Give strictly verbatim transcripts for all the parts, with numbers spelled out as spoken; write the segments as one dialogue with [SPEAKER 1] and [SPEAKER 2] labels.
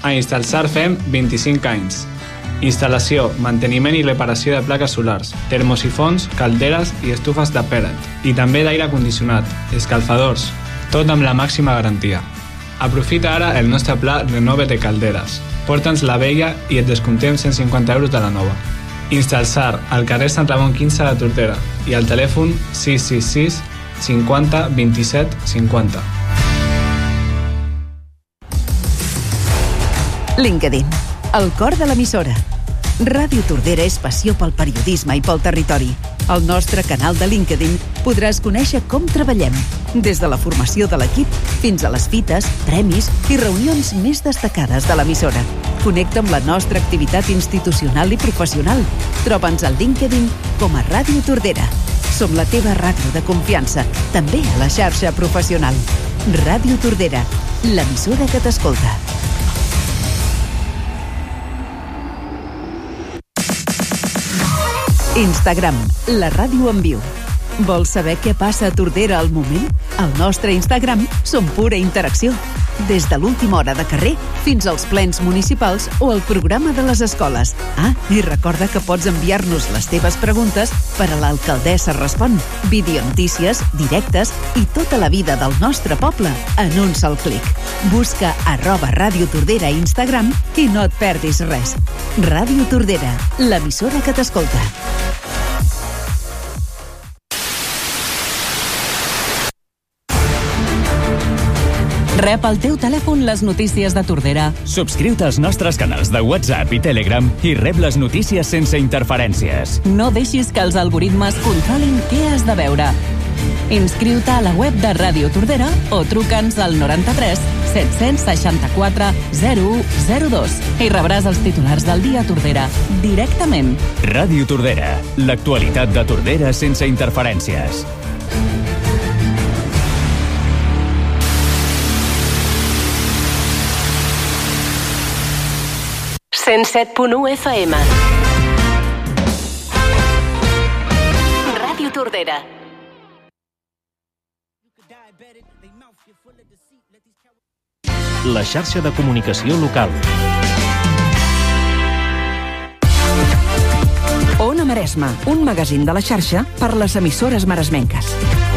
[SPEAKER 1] A Instalsar fem vint-i-cinc anys. Instal·lació, manteniment i reparació de plaques solars, termosifons, calderes i estufes de pellet. I també d'aire condicionat, escalfadors, tot amb la màxima garantia. Aprofita ara el nostre pla Renove de calderes. Porta'ns la vella i et descomptem cent cinquanta euros de la nova. Instalsar, al carrer Sant Ramon quinze de Tordera i al telèfon sis sis sis cinquanta vint-i-set cinquanta.
[SPEAKER 2] LinkedIn, el cor de l'emissora. Ràdio Tordera és passió pel periodisme i pel territori. Al nostre canal de LinkedIn podràs conèixer com treballem, des de la formació de l'equip fins a les fites, premis i reunions més destacades de l'emissora. Connecta amb la nostra activitat institucional i professional. Troba'ns al LinkedIn com a Ràdio Tordera. Som la teva ràdio de confiança, també a la xarxa professional. Ràdio Tordera, l'emissora que t'escolta. Instagram, la ràdio en viu. Vols saber què passa a Tordera al moment? Al nostre Instagram som pura interacció. Des de l'última hora de carrer fins als plens municipals o el programa de les escoles. Ah, i recorda que pots enviar-nos les teves preguntes per a l'Alcaldessa Respon. Videonotícies, directes i tota la vida del nostre poble en un sol clic. Busca arroba Ràdio Tordera a Instagram i no et perdis res. Ràdio Tordera, l'emissora que t'escolta. Rep al teu telèfon les notícies de Tordera.
[SPEAKER 3] Subscriu-te als nostres canals de WhatsApp i Telegram i rep les notícies sense interferències.
[SPEAKER 2] No deixis que els algoritmes controlin què has de veure. Inscriu-te a la web de Ràdio Tordera o truca'ns al noranta-tres set-cents seixanta-quatre zero u zero dos i rebràs els titulars del dia a Tordera directament.
[SPEAKER 3] Ràdio Tordera, l'actualitat de Tordera sense interferències.
[SPEAKER 4] cent set punt u F M. Ràdio Tordera.
[SPEAKER 5] La xarxa de comunicació local.
[SPEAKER 2] Ona Maresme, un magazín de la xarxa per les emissores maresmenques.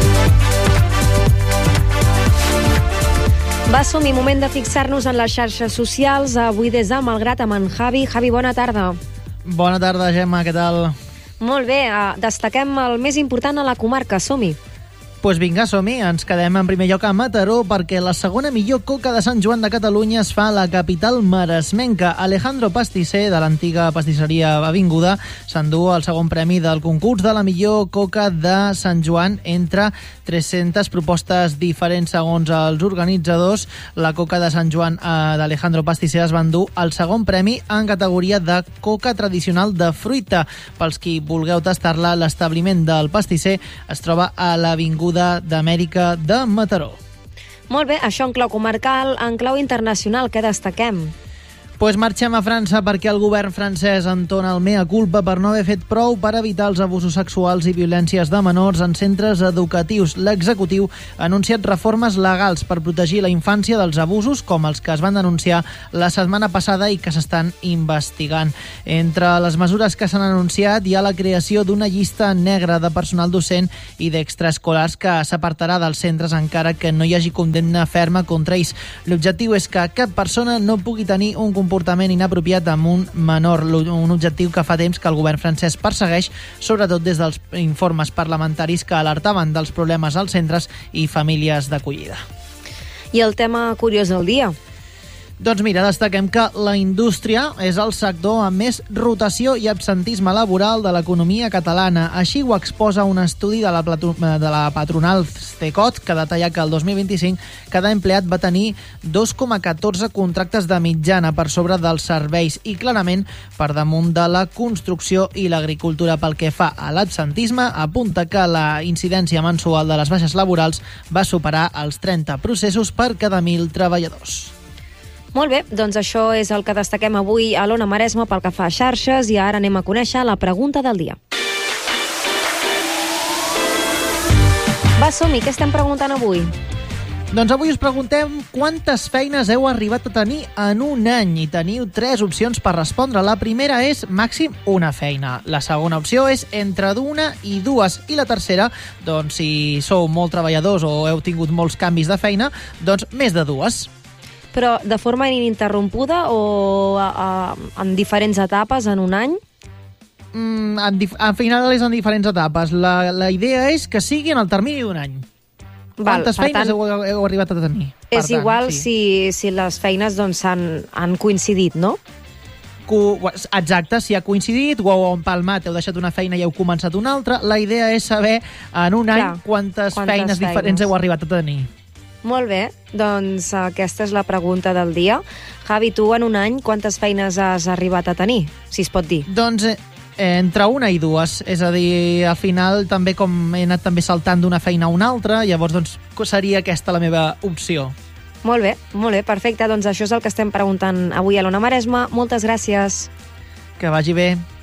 [SPEAKER 6] Va, som-hi, moment de fixar-nos en les xarxes socials. Avui des de Malgrat amb en Javi. Javi, bona tarda.
[SPEAKER 7] Bona tarda, Gemma, què tal?
[SPEAKER 6] Molt bé, destaquem el més important a la comarca, som-hi.
[SPEAKER 7] Doncs vinga, som-hi. Ens quedem en primer lloc a Mataró perquè la segona millor coca de Sant Joan de Catalunya es fa a la capital maresmenca. Alejandro Pastisser, de l'antiga pastisseria Avinguda, s'endú el segon premi del concurs de la millor coca de Sant Joan entre tres-centes propostes diferents segons els organitzadors. La coca de Sant Joan eh, d'Alejandro Pastisser es va endur el segon premi en categoria de coca tradicional de fruita. Pels qui vulgueu tastar-la, l'establiment del pastisser es troba a l'Avinguda d'Amèrica de Mataró.
[SPEAKER 6] Molt bé, això en clau comarcal. En clau internacional, què destaquem?
[SPEAKER 7] Pues marxem a França perquè el govern francès entona el mea culpa per no haver fet prou per evitar els abusos sexuals i violències de menors en centres educatius. L'executiu ha anunciat reformes legals per protegir la infància dels abusos com els que es van denunciar la setmana passada i que s'estan investigant. Entre les mesures que s'han anunciat hi ha la creació d'una llista negra de personal docent i d'extraescolars que s'apartarà dels centres encara que no hi hagi condemna ferma contra ells. L'objectiu és que cap persona no pugui tenir un comportament inapropiat amb un menor, un objectiu que fa temps que el govern francès persegueix, sobretot des dels informes parlamentaris que alertaven dels problemes als centres i famílies d'acollida.
[SPEAKER 6] I el tema curiós del dia?
[SPEAKER 7] Doncs mira, destaquem que la indústria és el sector amb més rotació i absentisme laboral de l'economia catalana. Així ho exposa un estudi de la, de la patronal Cecot, que detalla que el dos mil vint-i-cinc cada empleat va tenir dos coma catorze contractes de mitjana per sobre dels serveis i clarament per damunt de la construcció i l'agricultura. Pel que fa a l'absentisme, apunta que la incidència mensual de les baixes laborals va superar els trenta processos per cada mil treballadors.
[SPEAKER 6] Molt bé, doncs això és el que destaquem avui a l'Ona Maresme pel que fa a xarxes i ara anem a conèixer la pregunta del dia. Va, som-hi, què estem preguntant avui?
[SPEAKER 7] Doncs avui us preguntem quantes feines heu arribat a tenir en un any i teniu tres opcions per respondre. La primera és màxim una feina. La segona opció és entre d'una i dues. I la tercera, doncs si sou molt treballadors o heu tingut molts canvis de feina, doncs més de dues.
[SPEAKER 6] Però de forma ininterrompuda o a, a, en diferents etapes en un any?
[SPEAKER 7] Mm, en dif- al final és en diferents etapes. La, la idea és que sigui en el termini d'un any.
[SPEAKER 6] Val,
[SPEAKER 7] Quantes
[SPEAKER 6] per
[SPEAKER 7] feines
[SPEAKER 6] tant,
[SPEAKER 7] heu, heu arribat a tenir? Per
[SPEAKER 6] És
[SPEAKER 7] tant,
[SPEAKER 6] igual
[SPEAKER 7] sí.
[SPEAKER 6] si, si les feines doncs, han, han coincidit, no?
[SPEAKER 7] Co- Exacte, si ha coincidit o heu empalmat, heu deixat una feina i heu començat una altra, la idea és saber en un
[SPEAKER 6] Clar,
[SPEAKER 7] any quantes,
[SPEAKER 6] quantes
[SPEAKER 7] feines,
[SPEAKER 6] feines.
[SPEAKER 7] diferents heu arribat a tenir.
[SPEAKER 6] Molt bé, doncs aquesta és la pregunta del dia. Javi, tu en un any quantes feines has arribat a tenir, si es pot dir?
[SPEAKER 7] Doncs eh, entre una i dues, és a dir, al final també com he anat també saltant d'una feina a una altra, llavors doncs seria aquesta la meva opció.
[SPEAKER 6] Molt bé, molt bé, perfecte. Doncs això és el que estem preguntant avui a l'Ona Maresma. Moltes gràcies.
[SPEAKER 7] Que vagi bé.